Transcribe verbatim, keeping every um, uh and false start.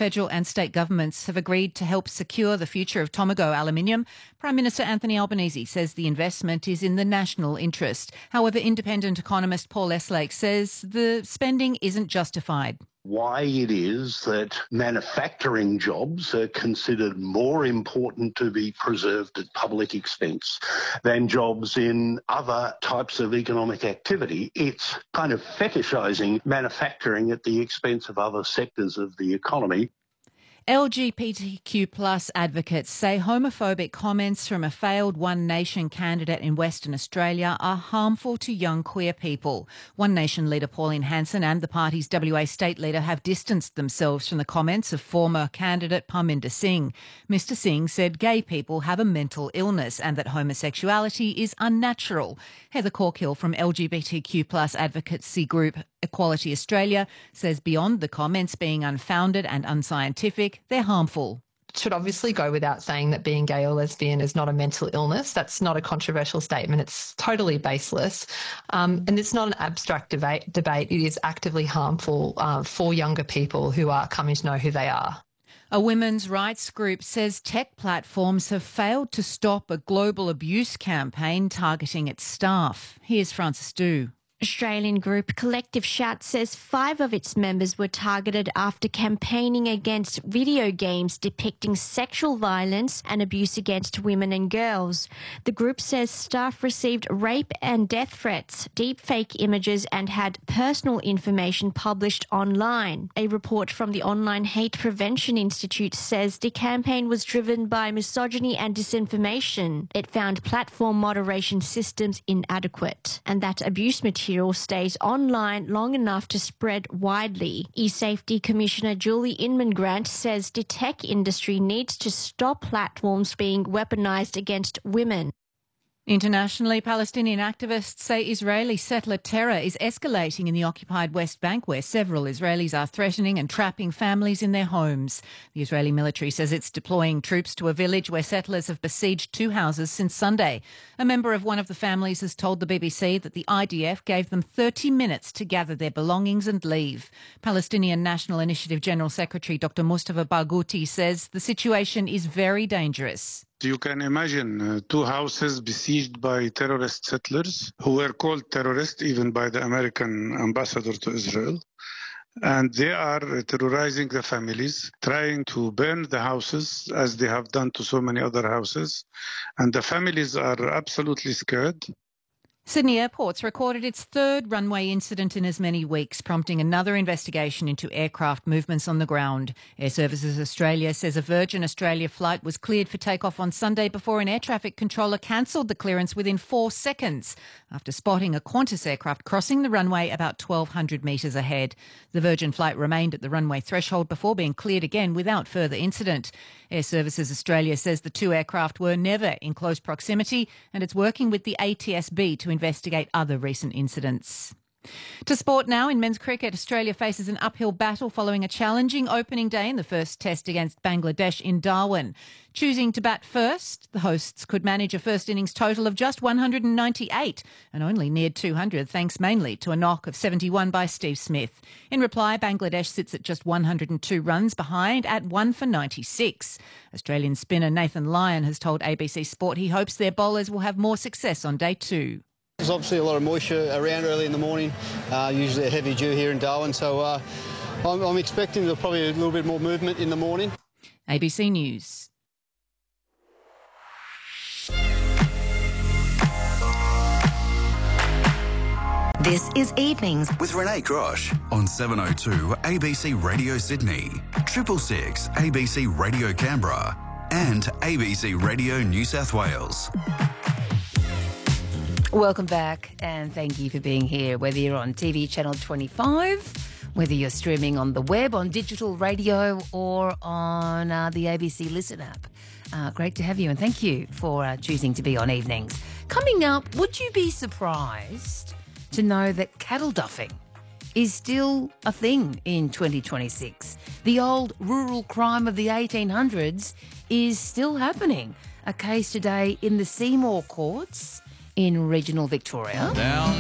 federal and state governments have agreed to help secure the future of Tomago aluminium. Prime Minister Anthony Albanese says the investment is in the national interest. However, independent economist Paul Estlake says the spending isn't justified. Why it is that manufacturing jobs are considered more important to be preserved at public expense than jobs in other types of economic activity. It's kind of fetishising manufacturing at the expense of other sectors of the economy. L G B T Q plus advocates say homophobic comments from a failed One Nation candidate in Western Australia are harmful to young queer people. One Nation leader Pauline Hanson and the party's W A state leader have distanced themselves from the comments of former candidate Parminder Singh. Mister Singh said gay people have a mental illness and that homosexuality is unnatural. Heather Corkill from L G B T Q plus advocacy group Equality Australia says beyond the comments being unfounded and unscientific, they're harmful. It should obviously go without saying that being gay or lesbian is not a mental illness. That's not a controversial statement. It's totally baseless. Um, and it's not an abstract debate. debate. It is actively harmful uh, for younger people who are coming to know who they are. A women's rights group says tech platforms have failed to stop a global abuse campaign targeting its staff. Here's Frances Du. Australian group Collective Shout says five of its members were targeted after campaigning against video games depicting sexual violence and abuse against women and girls. The group says staff received rape and death threats, deepfake images and had personal information published online. A report from the Online Hate Prevention Institute says the campaign was driven by misogyny and disinformation. It found platform moderation systems inadequate and that abuse material stays online long enough to spread widely. E-Safety Commissioner Julie Inman-Grant says the tech industry needs to stop platforms being weaponised against women. Internationally, Palestinian activists say Israeli settler terror is escalating in the occupied West Bank, where several Israelis are threatening and trapping families in their homes. The Israeli military says it's deploying troops to a village where settlers have besieged two houses since Sunday. A member of one of the families has told the B B C that the I D F gave them thirty minutes to gather their belongings and leave. Palestinian National Initiative General Secretary Doctor Mustafa Barghouti says the situation is very dangerous. You can imagine uh, two houses besieged by terrorist settlers who were called terrorists even by the American ambassador to Israel. And they are terrorizing the families, trying to burn the houses as they have done to so many other houses. And the families are absolutely scared. Sydney Airport's recorded its third runway incident in as many weeks, prompting another investigation into aircraft movements on the ground. Air Services Australia says a Virgin Australia flight was cleared for takeoff on Sunday before an air traffic controller cancelled the clearance within four seconds after spotting a Qantas aircraft crossing the runway about twelve hundred metres ahead. The Virgin flight remained at the runway threshold before being cleared again without further incident. Air Services Australia says the two aircraft were never in close proximity and it's working with the A T S B to investigate other recent incidents. To sport now. In men's cricket, Australia faces an uphill battle following a challenging opening day in the first test against Bangladesh in Darwin. Choosing to bat first, the hosts could manage a first innings total of just one hundred ninety-eight and only neared two hundred, thanks mainly to a knock of seventy-one by Steve Smith. In reply, Bangladesh sits at just one hundred two runs behind at one for ninety-six. Australian spinner Nathan Lyon has told A B C Sport he hopes their bowlers will have more success on day two. There's obviously a lot of moisture around early in the morning, uh, usually a heavy dew here in Darwin, so uh, I'm, I'm expecting there'll probably a little bit more movement in the morning. A B C News. This is Evenings with Renee Grosh on seven oh two A B C Radio Sydney, triple six A B C Radio Canberra and A B C Radio New South Wales. Welcome back and thank you for being here, whether you're on T V channel twenty-five, whether you're streaming on the web, on digital radio or on uh, the A B C Listen app. Uh, great to have you and thank you for uh, choosing to be on Evenings. Coming up, would you be surprised to know that cattle duffing is still a thing in twenty twenty-six? The old rural crime of the eighteen hundreds is still happening. A case today in the Seymour courts in regional Victoria. Down